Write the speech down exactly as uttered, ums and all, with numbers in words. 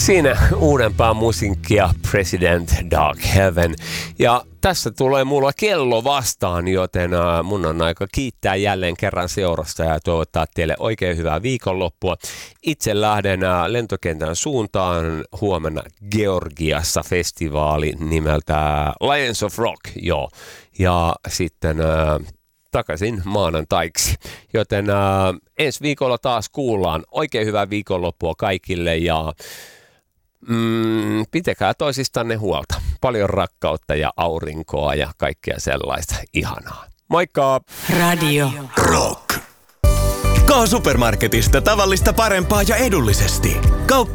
Siinä uudempaa musiikkia President Dark Heaven. Ja tässä tulee mulla kello vastaan, joten äh, mun on aika kiittää jälleen kerran seurasta ja toivottaa teille oikein hyvää viikonloppua. Itse lähden äh, lentokentän suuntaan huomenna Georgiassa festivaali nimeltä Lions of Rock. Joo. Ja sitten äh, takaisin maanantaiksi. Joten äh, ensi viikolla taas kuullaan. Oikein hyvää viikonloppua kaikille ja Mm, pitäkää toisistanne huolta. Paljon rakkautta ja aurinkoa ja kaikkea sellaista ihanaa. Moikka! Radio Rock. K-Supermarketista tavallista parempaa ja edullisesti. Kauppa